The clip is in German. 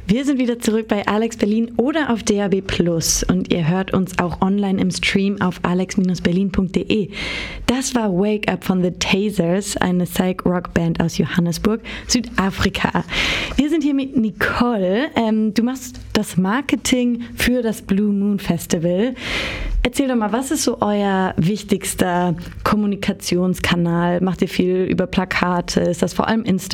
Wir sind wieder zurück bei Alex Berlin oder auf DAB+ und ihr hört uns auch online im Stream auf alex-berlin.de. Das war Wake Up von The Tasers, eine Psych-Rock-Band aus Johannesburg, Südafrika. Wir sind hier mit Nicole. Du machst das Marketing für das Blue Moon Festival. Erzähl doch mal, was ist so euer wichtigster Kommunikationskanal? Macht ihr viel über Plakate? Ist das vor allem Instagram?